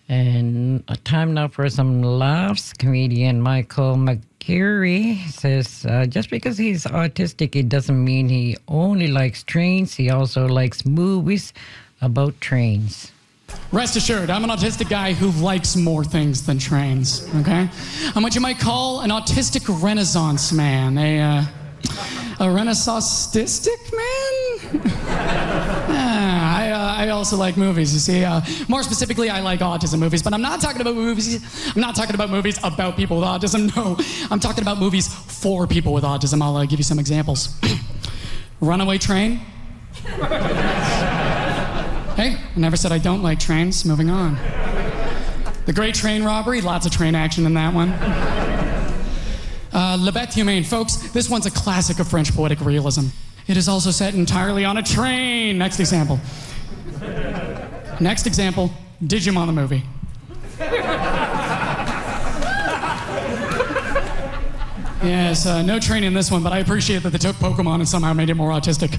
And time now for some laughs. Comedian Michael McCurry says, just because he's autistic, it doesn't mean he only likes trains. He also likes movies about trains. Rest assured, I'm an autistic guy who likes more things than trains, okay? I'm what you might call an autistic renaissance man, a renaissance-tistic man? I also like movies, you see. More specifically, I like autism movies, but I'm not talking about movies about people with autism, no. I'm talking about movies for people with autism. I'll give you some examples. Runaway Train. Hey, I never said I don't like trains. Moving on. The Great Train Robbery, lots of train action in that one. La Bête Humaine. Folks, this one's a classic of French poetic realism. It is also set entirely on a train. Next example. Digimon the movie. Yes, no train in this one, but I appreciate that they took Pokemon and somehow made it more autistic.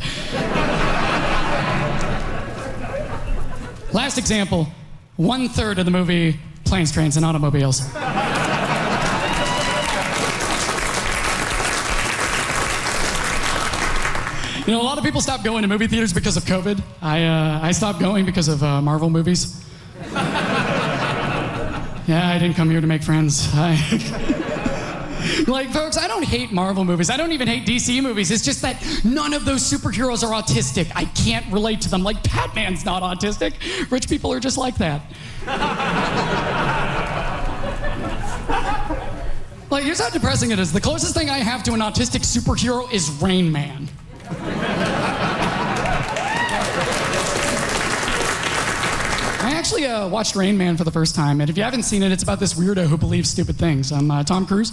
Last example, 1/3 of the movie Planes, Trains, and Automobiles. You know, a lot of people stopped going to movie theaters because of COVID. I stopped going because of Marvel movies. Yeah, I didn't come here to make friends. Like, folks, I don't hate Marvel movies. I don't even hate DC movies. It's just that none of those superheroes are autistic. I can't relate to them. Like, Batman's not autistic. Rich people are just like that. Like, here's how depressing it is. The closest thing I have to an autistic superhero is Rain Man. I actually watched Rain Man for the first time, and if you haven't seen it, it's about this weirdo who believes stupid things. I'm Tom Cruise.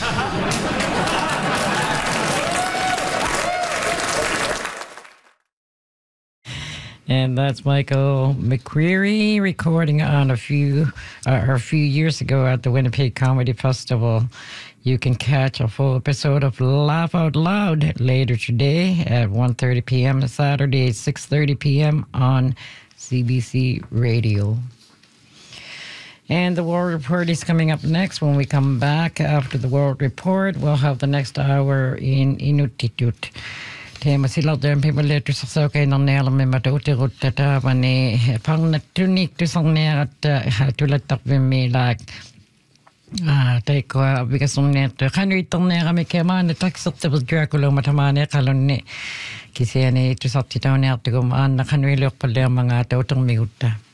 And that's Michael McCreary recording on a few years ago at the Winnipeg Comedy Festival. You can catch a full episode of Laugh Out Loud later today at 1:30 p.m. Saturday at 6:30 p.m. on CBC Radio. And the World Report is coming up next. When we come back after the World Report, we'll have the next hour in Inuktitut. Teema silauteen pimeletys saukein nealamme matuutiruttaa vani pangnatunniktusarneerat tulettavimmilaak teikkoa vikasonneettu kanuittarneerami kemaane taksertavut Dracula-matamaane qalunni kisiani tusartitauneartugum aanna kanuiluorpalleermanga tautermigutta.